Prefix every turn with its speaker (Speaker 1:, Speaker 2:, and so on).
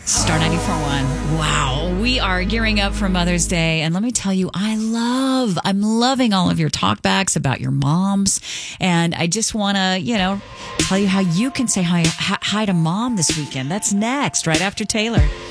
Speaker 1: Star 94.1. Wow. We are gearing up for Mother's Day. And let me tell you, I'm loving all of your talkbacks about your moms. And I just want to, tell you how you can say hi to mom this weekend. That's next, right after Taylor.